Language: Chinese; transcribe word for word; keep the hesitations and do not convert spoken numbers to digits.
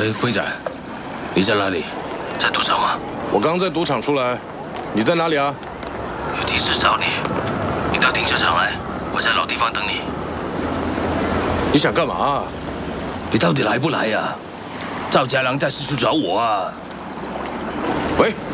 喂，会长，你在哪里？在赌场吗？ 我刚在赌场出来，你在哪里啊？ 有急事找你，你到停车场来，我在老地方等你。 你想干嘛啊？ 你到底来不来呀？赵家良在四处找我啊！ 喂。